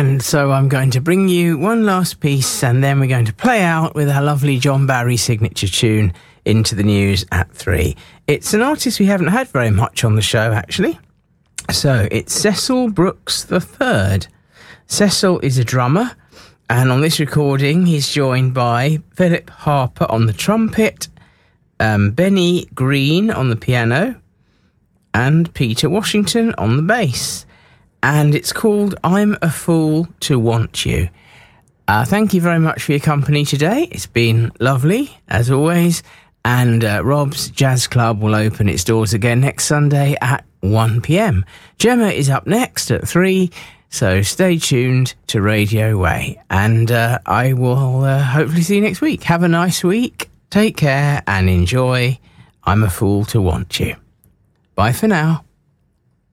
And so I'm going to bring you one last piece, and then we're going to play out with our lovely John Barry signature tune, Into the News at 3. It's an artist we haven't had very much on the show, actually. So it's Cecil Brooks III. Cecil is a drummer, and on this recording he's joined by Philip Harper on the trumpet, Benny Green on the piano, and Peter Washington on the bass. And it's called I'm a Fool to Want You. Thank you very much for your company today. It's been lovely, as always. And Rob's Jazz Club will open its doors again next Sunday at 1 p.m. Gemma is up next at 3, so stay tuned to Radio Way. And I will hopefully see you next week. Have a nice week, take care, and enjoy I'm a Fool to Want You. Bye for now.